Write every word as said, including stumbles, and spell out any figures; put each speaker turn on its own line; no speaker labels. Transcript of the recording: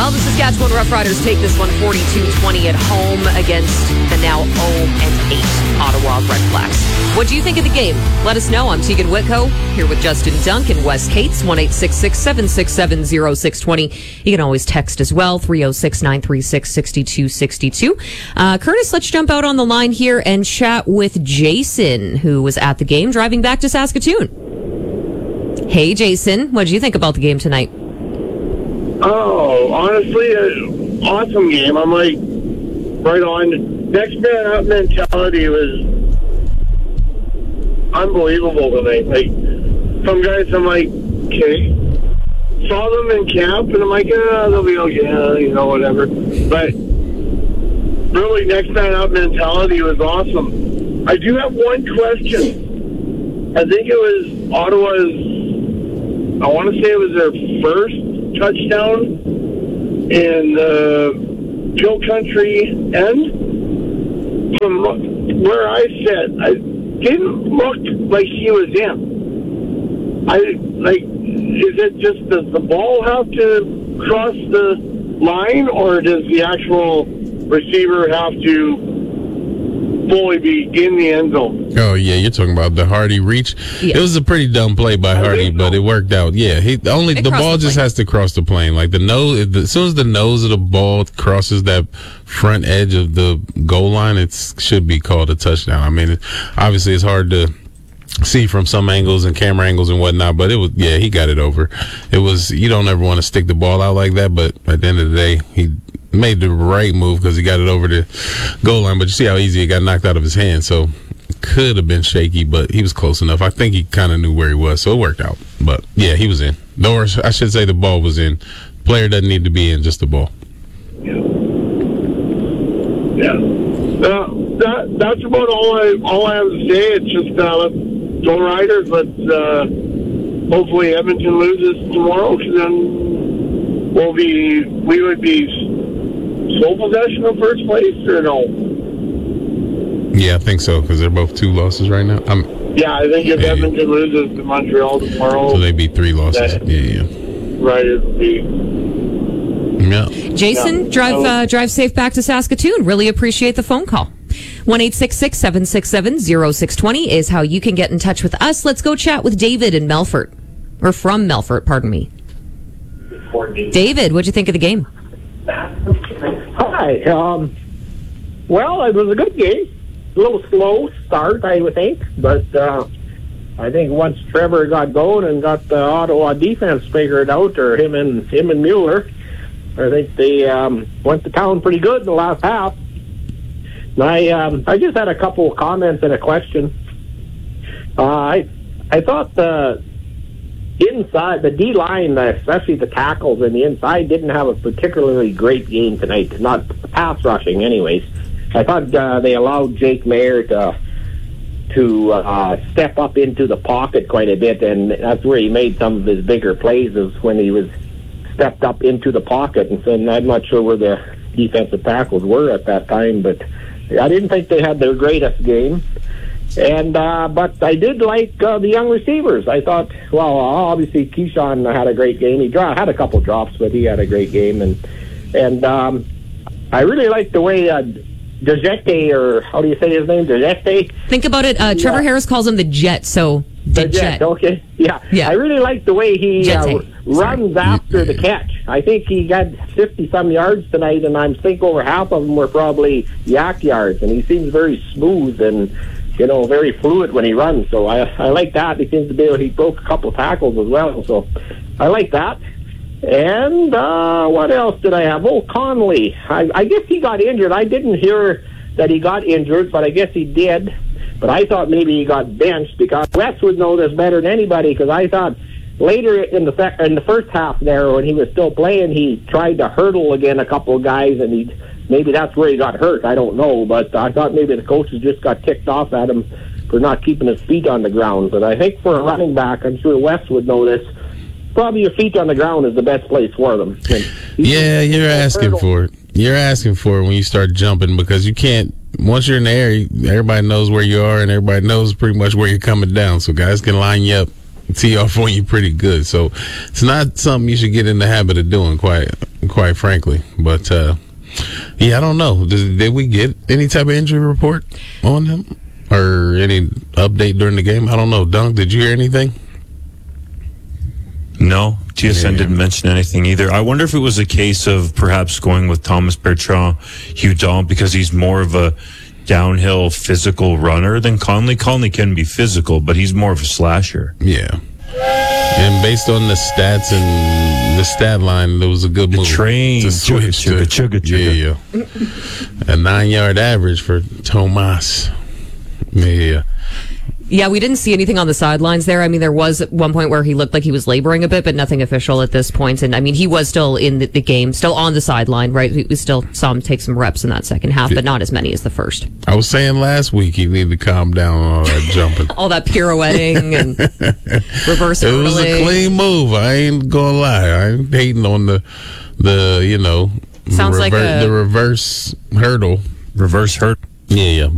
Well, the Saskatchewan Roughriders take this one forty-two twenty at home against the now oh and eight Ottawa Redblacks. What do you think of the game? Let us know. I'm Tegan Whitco, here with Justin Dunk and Wes Cates, one eight six six, seven six seven, zero six two zero. You can always text as well, three oh six, nine three six, six two six two. Uh, Curtis, let's jump out on the line here and chat with Jason, who was at the game driving back to Saskatoon. Hey, Jason, what did you think about the game tonight?
Oh, honestly, an awesome game. I'm like, right on. Next man up mentality was unbelievable tonight. Like, some guys, I'm like, okay. Saw them in camp, and I'm like, yeah, they'll be okay, yeah, you know, whatever. But really, next man up mentality was awesome. I do have one question. I think it was Ottawa's, I want to say it was their first touchdown in the Hill Country end. From where I sat, I didn't look like he was in. I like, is it just does the ball have to cross the line, or does the actual receiver have to fully be in the end zone?
Oh yeah, you're talking about the Hardy reach. Yeah. It was a pretty dumb play by Hardy, but it worked out. Yeah, he only it the ball the just has to cross the plane. Like the nose, as soon as the nose of the ball crosses that front edge of the goal line, it should be called a touchdown. I mean, it, obviously it's hard to see from some angles and camera angles and whatnot, but it was, yeah, he got it over. It was, you don't ever want to stick the ball out like that, but at the end of the day, he made the right move because he got it over the goal line. But you see how easy it got knocked out of his hand, so it could have been shaky, but he was close enough. I think he kind of knew where he was, so it worked out. But yeah, he was in. Or I should say the ball was in. Player doesn't need to be in, just the ball.
Yeah. Yeah. Uh, that, that's about all I all I have to say. It's just uh, let's go Riders. Let's uh, hopefully Edmonton loses tomorrow, because then we'll be we would be sole possession of first place, or no?
Yeah, I think so, because they're both two losses right now. I'm,
yeah, I think if yeah, Edmonton loses to Montreal tomorrow,
so they'd be three losses. Yeah, yeah.
Riders would be.
Yeah.
Jason,
yeah.
drive uh, drive safe back to Saskatoon. Really appreciate the phone call. one eight six six, seven six seven, zero six two zero is how you can get in touch with us. Let's go chat with David in Melfort. Or from Melfort, pardon me. David, what'd you think of the game?
Hi. Um, well, it was a good game. A little slow start, I would think. But uh, I think once Trevor got going and got the Ottawa defense figured out, or him and him and Mueller, I think they um, went to town pretty good in the last half. And I um, I just had a couple of comments and a question. Uh, I I thought the inside, the D line, especially the tackles and the inside, didn't have a particularly great game tonight. Not pass rushing, anyways. I thought uh, they allowed Jake Mayer to to uh, step up into the pocket quite a bit, and that's where he made some of his bigger plays, is when he was stepped up into the pocket. And so I'm not sure where the defensive tackles were at that time, but I didn't think they had their greatest game. And uh, but I did like uh, the young receivers. I thought, well, obviously Keyshawn had a great game. He dro- had a couple drops, but he had a great game. And and um, I really liked the way uh, Dejete, or how do you say his name, Dejete?
Think about it. Uh, Trevor yeah. Harris calls him the Jet, so
the Jet. Okay, yeah, yeah. I really like the way he uh, runs after the catch. I think he got fifty some yards tonight, and I think over half of them were probably yak yards. And he seems very smooth and, you know, very fluid when he runs. So I I like that. He seems to be able. He broke a couple of tackles as well. So I like that. And uh, what else did I have? Oh, Conley. I, I guess he got injured. I didn't hear that he got injured, but I guess he did. But I thought maybe he got benched, because Wes would know this better than anybody, because I thought later in the sec- in the first half there, when he was still playing, he tried to hurdle again a couple of guys, and he maybe that's where he got hurt. I don't know, but I thought maybe the coaches just got ticked off at him for not keeping his feet on the ground. But I think for a running back, I'm sure Wes would know this, probably your feet on the ground is the best place for them.
Yeah, you're asking for it. You're asking for it when you start jumping, because you can't, once you're in the air, everybody knows where you are, and everybody knows pretty much where you're coming down. So guys can line you up, tee off on you pretty good. So it's not something you should get in the habit of doing, quite quite frankly. But, uh, yeah, I don't know. Did, did we get any type of injury report on him? Or any update during the game? I don't know. Dunk, did you hear anything?
No, T S N
yeah.
didn't mention anything either. I wonder if it was a case of perhaps going with Thomas Bertrand Hudon because he's more of a downhill physical runner than Conley. Conley can be physical, but he's more of a slasher.
Yeah. And based on the stats and the stat line, it was a good
the
move.
Train,
to switch
chugga, chugga, chugga,
Yeah, yeah. A nine-yard average for Tomas. Yeah.
Yeah, we didn't see anything on the sidelines there. I mean, there was at one point where he looked like he was laboring a bit, but nothing official at this point. And I mean, he was still in the, the game, still on the sideline, right? We, we still saw him take some reps in that second half, but not as many as the first.
I was saying last week he needed to calm down on all that jumping.
All that pirouetting and reverse
It
hurdling.
was a clean move. I ain't gonna lie. I ain't hating on the, the you know,
Sounds
the,
like
rever-
a-
the reverse hurdle.
Reverse hurt.
Yeah, yeah.